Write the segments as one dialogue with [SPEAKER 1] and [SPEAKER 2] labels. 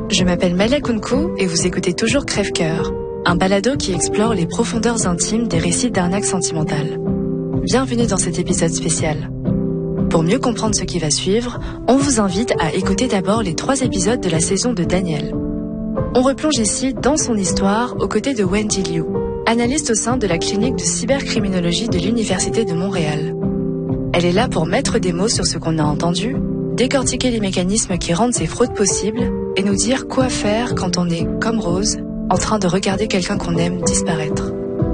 [SPEAKER 1] Je m'appelle Malia Kounkou et vous écoutez toujours Crève-Cœur, un balado qui explore les profondeurs intimes des récits d'arnaques sentimentales. Bienvenue dans cet épisode spécial. Pour mieux comprendre ce qui va suivre, on vous invite à écouter d'abord les 3 épisodes de la saison de Daniel. On replonge ici dans son histoire aux côtés de Wendy Liu, analyste au sein de la clinique de cybercriminologie de l'Université de Montréal. Elle est là pour mettre des mots sur ce qu'on a entendu, décortiquer les mécanismes qui rendent ces fraudes possibles et nous dire quoi faire quand on est, comme Rose, en train de regarder quelqu'un qu'on aime disparaître.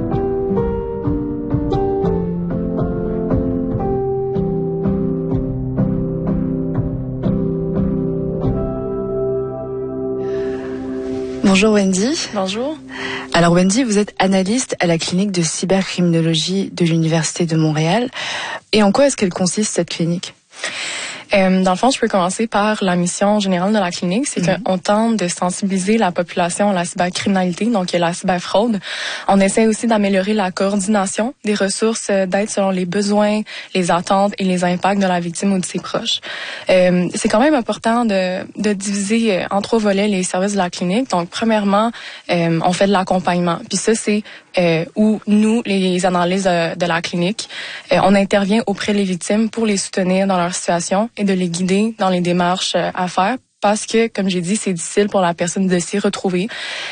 [SPEAKER 1] Bonjour Wendy.
[SPEAKER 2] Bonjour.
[SPEAKER 1] Alors Wendy, vous êtes analyste à la clinique de cybercriminologie de l'Université de Montréal. Et en quoi est-ce qu'elle consiste cette clinique ?
[SPEAKER 2] Dans le fond, je peux commencer par la mission générale de la clinique, c'est qu'on tente de sensibiliser la population à la cybercriminalité, donc la cyberfraude. On essaie aussi d'améliorer la coordination des ressources d'aide selon les besoins, les attentes et les impacts de la victime ou de ses proches. C'est quand même important de diviser en 3 volets les services de la clinique. Donc, premièrement, on fait de l'accompagnement. Puis ça, c'est où nous, les analystes de la clinique, on intervient auprès des victimes pour les soutenir dans leur situation et de les guider dans les démarches à faire parce que, comme j'ai dit, c'est difficile pour la personne de s'y retrouver.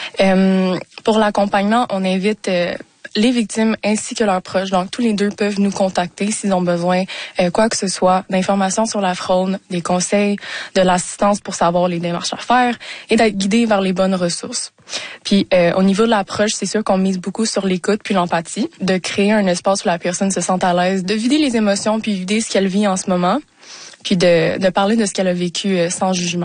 [SPEAKER 2] Pour l'accompagnement, on invite les victimes ainsi que leurs proches. Donc, tous les 2 peuvent nous contacter s'ils ont besoin quoi que ce soit, d'informations sur la fraude, des conseils, de l'assistance pour savoir les démarches à faire et d'être guidés vers les bonnes ressources. Puis, au niveau de l'approche, c'est sûr qu'on mise beaucoup sur l'écoute puis l'empathie, de créer un espace où la personne se sente à l'aise, de vider les émotions puis vider ce qu'elle vit en ce moment, puis de parler de ce qu'elle a vécu sans jugement.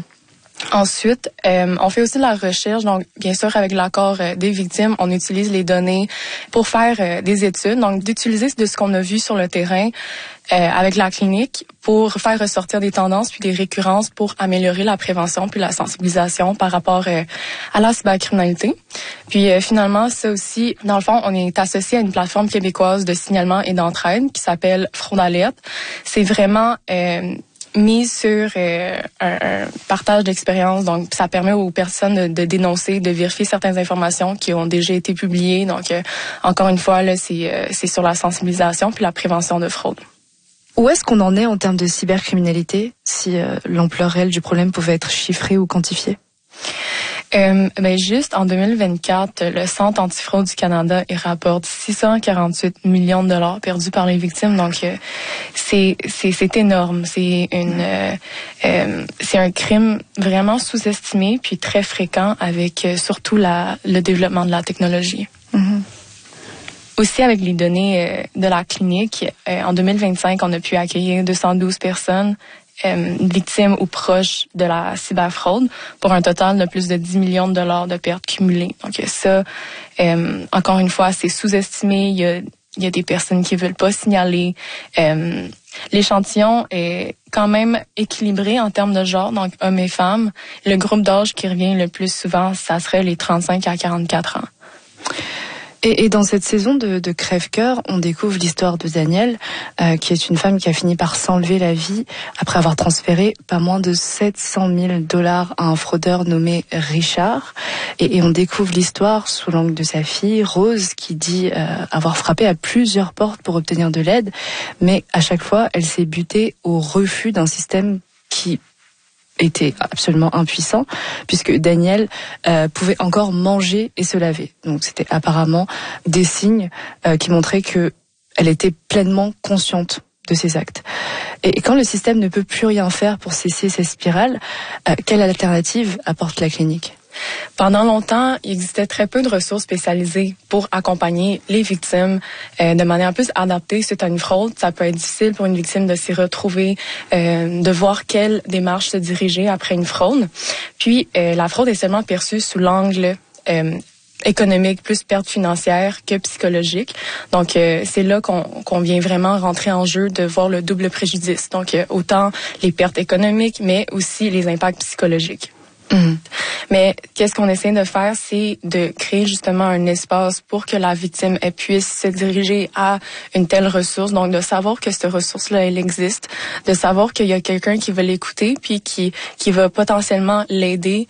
[SPEAKER 2] Ensuite, on fait aussi de la recherche, donc bien sûr avec l'accord des victimes, on utilise les données pour faire des études, donc d'utiliser de ce qu'on a vu sur le terrain avec la clinique pour faire ressortir des tendances puis des récurrences pour améliorer la prévention puis la sensibilisation par rapport à la cybercriminalité. Puis finalement, ça aussi, dans le fond, on est associé à une plateforme québécoise de signalement et d'entraide qui s'appelle Fraude Alerte. C'est vraiment mise sur un partage d'expérience. Donc, ça permet aux personnes de dénoncer, de vérifier certaines informations qui ont déjà été publiées. Donc, encore une fois, là, c'est sur la sensibilisation puis la prévention de fraude.
[SPEAKER 1] Où est-ce qu'on en est en termes de cybercriminalité, si l'ampleur réelle du problème pouvait être chiffrée ou quantifiée?
[SPEAKER 2] Juste en 2024, le Centre antifraude du Canada rapporte 648 millions de dollars perdus par les victimes. Donc, c'est énorme. C'est un crime vraiment sous-estimé puis très fréquent avec surtout le développement de la technologie. Aussi, avec les données de la clinique, en 2025, on a pu accueillir 212 personnes victimes ou proches de la cyberfraude pour un total de plus de 10 millions de dollars de pertes cumulées. Donc ça, encore une fois, c'est sous-estimé. Il y a des personnes qui veulent pas signaler. L'échantillon est quand même équilibré en termes de genre, donc hommes et femmes. Le groupe d'âge qui revient le plus souvent, ça serait les 35 à 44 ans.
[SPEAKER 1] Et dans cette saison de Crève-Cœur, on découvre l'histoire de Daniel, qui est une femme qui a fini par s'enlever la vie après avoir transféré pas moins de 700 000 $ à un fraudeur nommé Richard. Et on découvre l'histoire sous l'angle de sa fille, Rose, qui dit avoir frappé à plusieurs portes pour obtenir de l'aide, mais à chaque fois, elle s'est butée au refus d'un système qui était absolument impuissant, puisque Daniel pouvait encore manger et se laver. Donc c'était apparemment des signes qui montraient que elle était pleinement consciente de ses actes. Et quand le système ne peut plus rien faire pour cesser ces spirales, quelle alternative apporte la clinique ?
[SPEAKER 2] Pendant longtemps, il existait très peu de ressources spécialisées pour accompagner les victimes de manière plus adaptée suite à une fraude. Ça peut être difficile pour une victime de s'y retrouver, de voir quelle démarche se diriger après une fraude. Puis, la fraude est seulement perçue sous l'angle économique, plus perte financière que psychologique. Donc, c'est là qu'on vient vraiment rentrer en jeu de voir le double préjudice. Donc, autant les pertes économiques, mais aussi les impacts psychologiques. Mais qu'est-ce qu'on essaie de faire, c'est de créer justement un espace pour que la victime elle puisse se diriger à une telle ressource. Donc, de savoir que cette ressource-là, elle existe, de savoir qu'il y a quelqu'un qui va l'écouter puis qui va potentiellement l'aider